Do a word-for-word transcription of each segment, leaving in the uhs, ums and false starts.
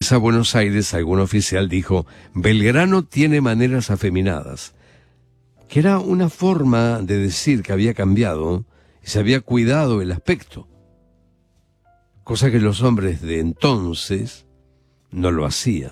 regresa a Buenos Aires, algún oficial dijo: Belgrano tiene maneras afeminadas, que era una forma de decir que había cambiado y se había cuidado el aspecto, cosa que los hombres de entonces no lo hacían.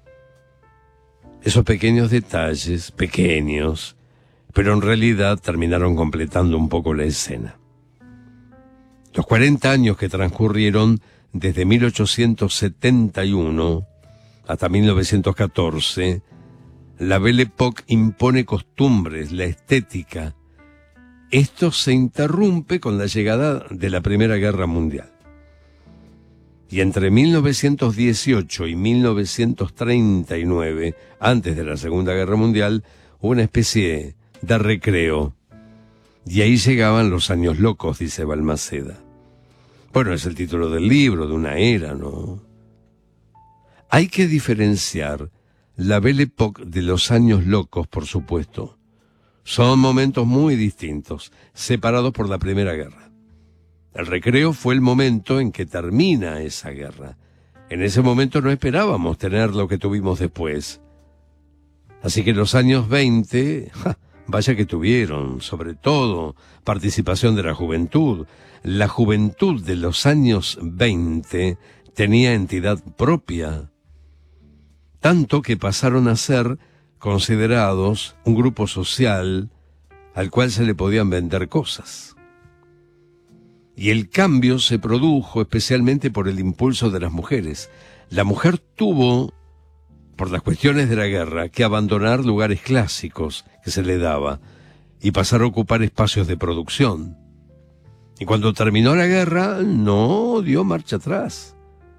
Esos pequeños detalles, pequeños, pero en realidad terminaron completando un poco la escena. Los cuarenta años que transcurrieron desde mil ochocientos setenta y uno hasta mil novecientos catorce, la Belle Époque impone costumbres, la estética. Esto se interrumpe con la llegada de la Primera Guerra Mundial. Y entre mil novecientos dieciocho y mil novecientos treinta y nueve, antes de la Segunda Guerra Mundial, hubo una especie de recreo. Y ahí llegaban los años locos, dice Balmaceda. Bueno, es el título del libro, de una era, ¿no? Hay que diferenciar la Belle Époque de los años locos, por supuesto. Son momentos muy distintos, separados por la Primera Guerra. El recreo fue el momento en que termina esa guerra. En ese momento no esperábamos tener lo que tuvimos después. Así que los años veinte, ja, vaya que tuvieron, sobre todo, participación de la juventud. La juventud de los años veinte tenía entidad propia, tanto que pasaron a ser considerados un grupo social al cual se le podían vender cosas. Y el cambio se produjo especialmente por el impulso de las mujeres. La mujer tuvo, por las cuestiones de la guerra, que abandonar lugares clásicos que se le daba y pasar a ocupar espacios de producción. Y cuando terminó la guerra, no dio marcha atrás.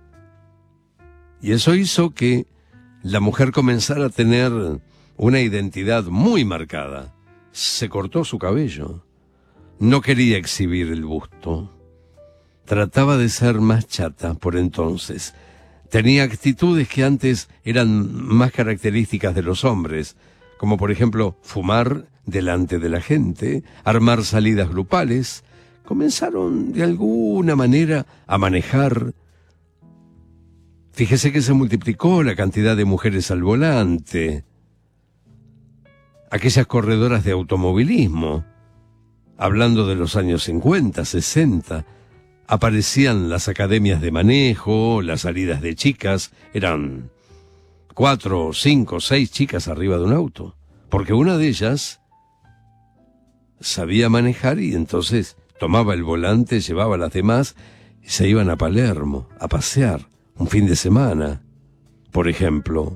Y eso hizo que la mujer comenzara a tener una identidad muy marcada. Se cortó su cabello. No quería exhibir el busto. Trataba de ser más chata por entonces. Tenía actitudes que antes eran más características de los hombres, como por ejemplo fumar delante de la gente, armar salidas grupales. Comenzaron de alguna manera a manejar. Fíjese que se multiplicó la cantidad de mujeres al volante. Aquellas corredoras de automovilismo, hablando de los años cincuenta, sesenta, aparecían las academias de manejo, las salidas de chicas, eran cuatro, cinco, seis chicas arriba de un auto, porque una de ellas sabía manejar y entonces tomaba el volante, llevaba a las demás y se iban a Palermo a pasear un fin de semana, por ejemplo.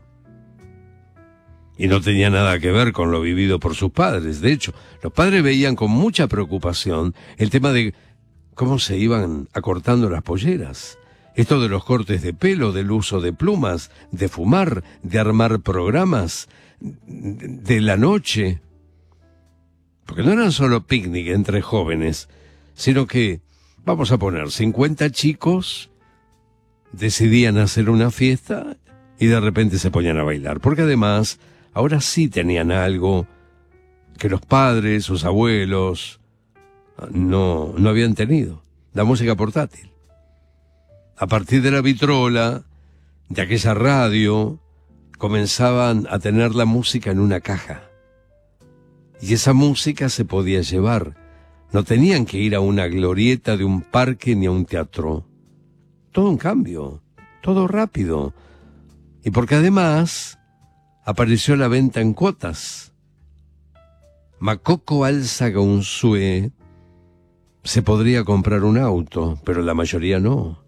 Y no tenía nada que ver con lo vivido por sus padres. De hecho, los padres veían con mucha preocupación el tema de cómo se iban acortando las polleras. Esto de los cortes de pelo, del uso de plumas, de fumar, de armar programas, de la noche. Porque no eran solo picnic entre jóvenes, sino que, vamos a poner, cincuenta chicos decidían hacer una fiesta y de repente se ponían a bailar. Porque además, ahora sí tenían algo que los padres, sus abuelos, no, no habían tenido: la música portátil. A partir de la vitrola, de aquella radio, comenzaban a tener la música en una caja. Y esa música se podía llevar. No tenían que ir a una glorieta de un parque ni a un teatro. Todo un cambio, todo rápido. Y porque además apareció la venta en cuotas. Makoko Alzaga Unzué se podría comprar un auto, pero la mayoría no.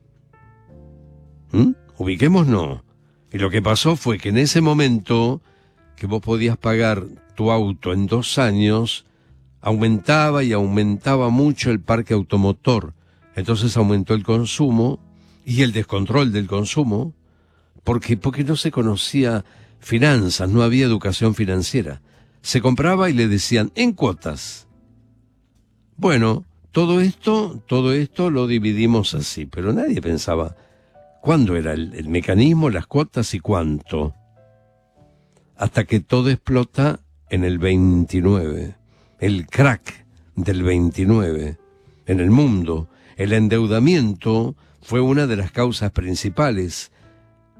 ¿Mm? Ubiquémonos. Y lo que pasó fue que en ese momento que vos podías pagar tu auto en dos años, aumentaba y aumentaba mucho el parque automotor. Entonces aumentó el consumo y el descontrol del consumo, porque, porque no se conocía finanzas, no había educación financiera. Se compraba y le decían en cuotas. Bueno, todo esto, todo esto lo dividimos así, pero nadie pensaba cuándo era el, el mecanismo, las cuotas y cuánto. Hasta que todo explota en el veintinueve, el crack del veintinueve, en el mundo. El endeudamiento fue una de las causas principales.